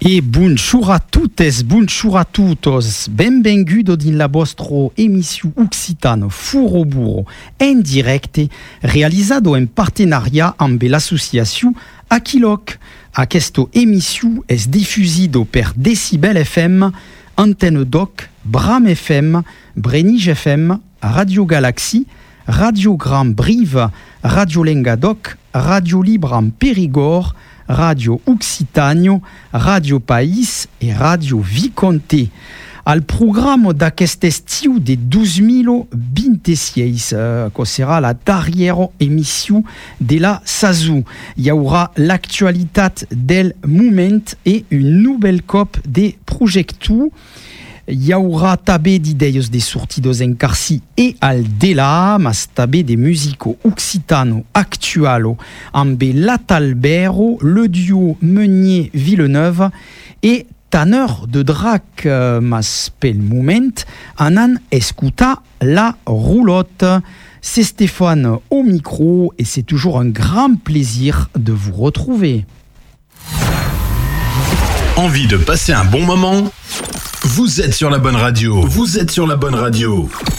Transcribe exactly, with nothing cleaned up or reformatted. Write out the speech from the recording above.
E bonjour a tuttes, bonjour a tutos, benvengudo din la vostro emissio Occitano Furo Burro en directe, realizado en partenariat amb l'associació Aquiloc. Aquesta emissió és difusido per Decibel F M, Antenne Doc, Bram F M, Brenige F M, Radio Galaxy, Radio Grand Brive, Radio Lengadoc, Radio Libre en Périgord, Radio Occitano, Radio País e Radio Viconte. Al programma d'aquest estiu de dos mil vint-i-sis, eh, que serà la darrera emissió de la saison. Hi haurà l'actualitat del moment e un nouvel cop de projecte. Hi haurà també d'idees de sortidos en Carcí e al Delà, mas també de musico occitano actualo amb l'Atalbero, le duo Meunier-Villeneuve e Tanner de Drac, mas pel moment anan escutar la roulotte. C'est Stéphane au micro et c'est toujours un grand plaisir de vous retrouver. Envie de passer un bon moment ? Vous êtes sur la bonne radio. Vous êtes sur la bonne radio.